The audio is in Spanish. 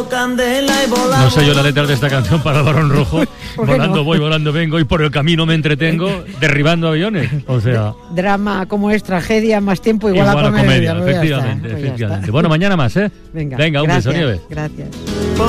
No sé yo la letra de esta canción para el Barón Rojo. Volando no? voy, volando vengo y por el camino me entretengo derribando aviones. O sea, drama como es tragedia, más tiempo igual a comedia. Efectivamente. Bueno, mañana más, ¿eh? Venga, un gracias, beso, Nieves. Gracias.